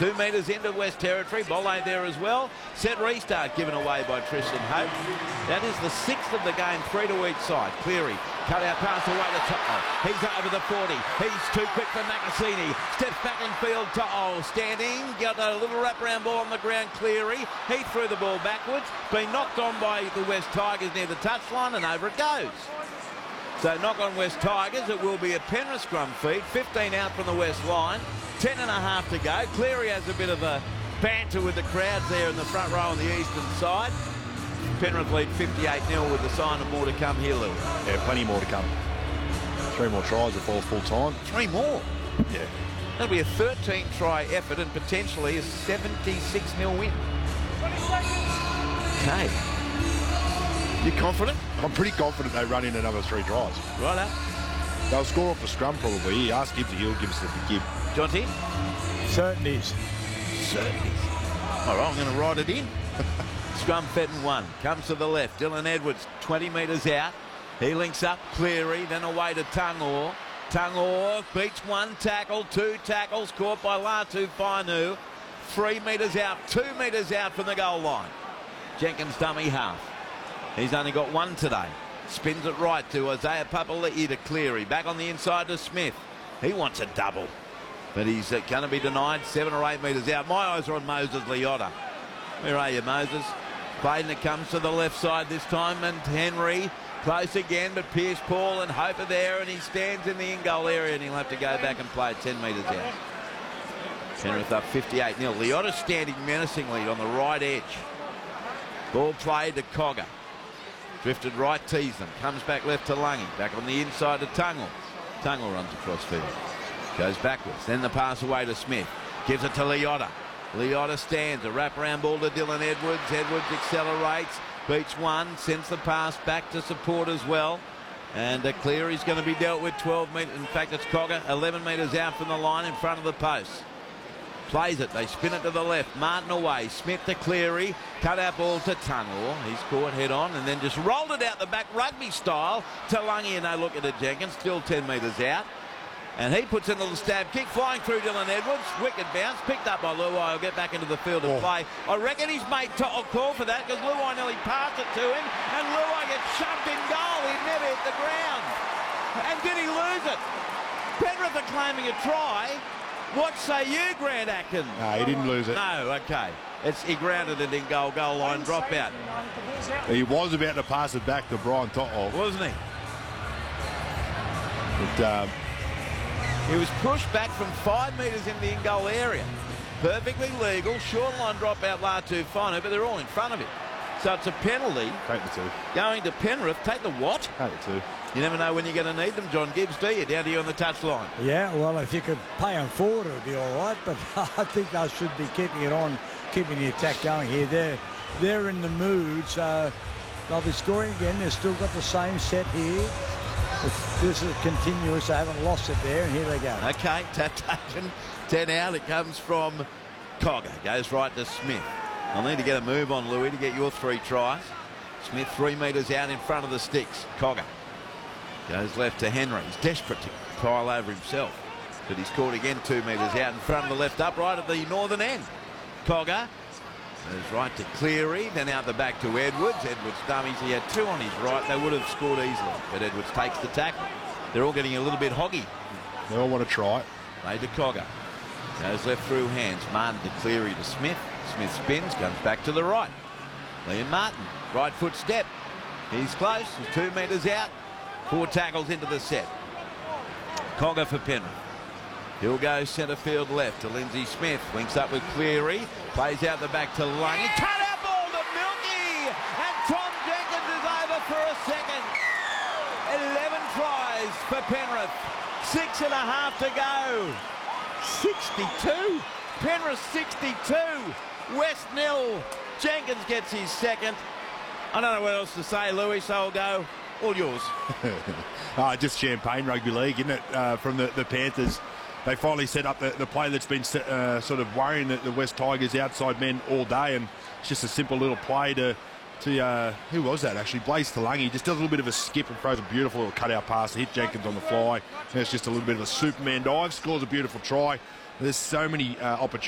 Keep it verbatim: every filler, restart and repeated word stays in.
Two metres into West Territory. Bolle there as well. Set restart given away by Tristan Hope. That is the sixth of the game, three to each side. Cleary, cut out pass away to To'o. He's over the forty. He's too quick for Nakasini. Steps back in field. To'o standing. Got a little wraparound ball on the ground. Cleary. He threw the ball backwards. Been knocked on by the West Tigers near the touchline, and over it goes. So knock on West Tigers. It will be a Penrith scrum feed. fifteen out from the West line. ten and a half to go. Cleary has a bit of a banter with the crowds there in the front row on the eastern side. Penrith lead fifty-eight nil with the sign of more to come here, Lou. Yeah, plenty more to come. Three more tries before full time. Three more? Yeah. That'll be a thirteen try effort and potentially a seventy-six nil win. Okay. You confident? I'm pretty confident they run in another three tries. Righto. They'll score off the scrum probably. He asked Gibbs, he'll give us the Gibb. Jonty? Certainties. Certainties. All right, I'm going to write it in. Scrum Fenton one. Comes to the left. Dylan Edwards, twenty metres out. He links up Cleary, then away to Tungor. Tungor beats one tackle, two tackles, caught by Latu Fainu. Three metres out, two metres out from the goal line. Jenkins dummy half. He's only got one today. Spins it right to Isaiah Papali'i to Cleary. Back on the inside to Smith. He wants a double, but he's uh, going to be denied. Seven or eight metres out. My eyes are on Moses Leota. Where are you, Moses? Clayton, it comes to the left side this time, and Henry close again, but Pierce Paul and Hope are there, and he stands in the in-goal area, and he'll have to go back and play ten metres out. Penrith up fifty-eight nil. Leota standing menacingly on the right edge. Ball played to Cogger. Drifted right, teased them. Comes back left to Lungy. Back on the inside to Tungle. Tungle runs across field. Goes backwards. Then the pass away to Smith. Gives it to Leota. Leota stands. A wraparound ball to Dylan Edwards. Edwards accelerates. Beats one. Sends the pass back to support as well. And uh, Cleary's going to be dealt with twelve metres. In fact, it's Cogger. eleven metres out from the line in front of the post. Plays it. They spin it to the left. Martin away. Smith to Cleary. Cut out ball to Tunnel. He's caught head on and then just rolled it out the back rugby style to Lungy, and they look at it. Jenkins still ten metres out. And he puts in a little stab kick flying through Dylan Edwards. Wicked bounce. Picked up by Luai. He'll get back into the field and oh. play. I reckon his mate will call for that because Luai nearly passed it to him. And Luai gets shoved in goal. He never hit the ground. And did he lose it? Penrith are claiming a try. What say you, Grant Atkins? No, he didn't lose it. No, okay. It's, he grounded it in goal, goal line, drop out. He was about to pass it back to Brian To'o. Wasn't he? But, um, he was pushed back from five metres in the in-goal area. Perfectly legal, short line drop out Latu Fainu, but they're all in front of him. So it's a penalty. Take the two. Going to Penrith. Take the what? Take the two. You never know when you're going to need them, John Gibbs, do you? Down to you on the touchline. Yeah, well, if you could play them forward, it would be all right. But I think they should be keeping it on, keeping the attack going here. They're, they're in the mood, so they'll be scoring again. They've still got the same set here. If this is continuous. They haven't lost it there, and here they go. Okay, tap taken. ten out. It comes from Cogger. Goes right to Smith. I'll need to get a move on, Louis, to get your three tries. Smith three metres out in front of the sticks. Cogger goes left to Henry. He's desperate to pile over himself, but he's caught again two metres out in front of the left upright at the northern end. Cogger goes right to Cleary, then out the back to Edwards. Edwards dummies. He had two on his right. They would have scored easily, but Edwards takes the tackle. They're all getting a little bit hoggy. They all want to try it. Play to Cogger. Goes left through hands. Martin to Cleary to Smith. Smith spins, comes back to the right. Liam Martin, right foot step. He's close. He's two metres out. Four tackles into the set. Cogger for Penrith. He'll go centre field left to Lindsay Smith. Links up with Cleary. Plays out the back to Lungy. Cut out ball to Milky. And Tom Jenkins is over for a second. eleven tries for Penrith. Six and a half to go. sixty-two. Penrith sixty-two. West nil. Jenkins gets his second. I don't know what else to say, Louis, so I'll go. All yours. oh, just champagne rugby league, isn't it? Uh, from the, the Panthers. They finally set up the, the play that's been uh, sort of worrying the, the West Tigers outside men all day, and it's just a simple little play to, to uh, who was that actually? Blaze Talangi. Just does a little bit of a skip and throws a beautiful little cutout pass to hit Jenkins on the fly. And it's just a little bit of a Superman dive, scores a beautiful try. There's so many uh, opportunities.